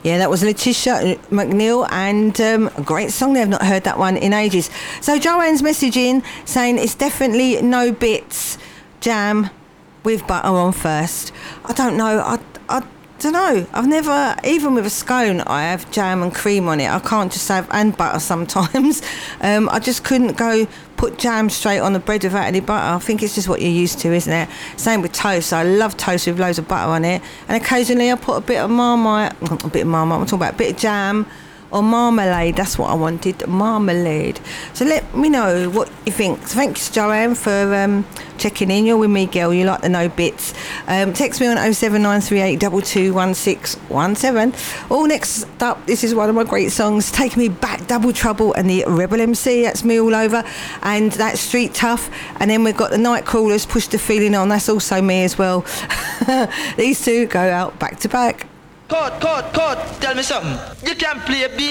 Yeah, that was Letitia McNeil, and a great song there. I've not heard that one in ages. So Joanne's messaging saying it's definitely no bits jam with butter on first. I don't know. I don't know. I've never, even with a scone, I have jam and cream on it. I can't just have, and butter sometimes. I just couldn't go put jam straight on the bread without any butter. I think it's just what you're used to, isn't it? Same with toast. I love toast with loads of butter on it. And occasionally I put a bit of Marmite, I'm talking about a bit of jam or marmalade. That's what I wanted, marmalade. So let me know what you think. So thanks, Joanne, for checking in. You're with me, girl. You like the no bits. Text me on 07938 221617. Oh, next up, this is one of my great songs, Take Me Back, Double Trouble and the Rebel MC. That's me all over. And that's Street Tough. And then we've got the Night Crawlers, Push the Feeling On. That's also me as well. These two go out back to back. Cut, tell me something. You can't play a beat.